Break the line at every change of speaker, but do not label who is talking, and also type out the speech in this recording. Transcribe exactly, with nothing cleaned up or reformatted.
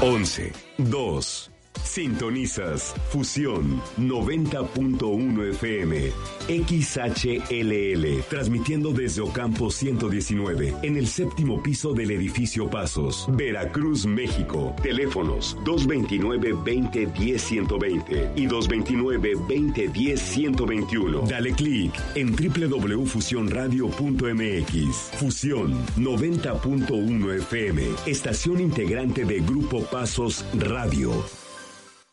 once, dos. Sintonizas Fusión noventa punto uno F M, X H L L, transmitiendo desde Ocampo ciento diecinueve, en el séptimo piso del edificio Pasos, Veracruz, México. Teléfonos dos veintinueve, veinte, diez, ciento veinte y dos veintinueve, veinte, diez, ciento veintiuno. Dale clic en doble u doble u doble u punto fusión radio punto m x. Fusión noventa punto uno F M, estación integrante de Grupo Pasos Radio.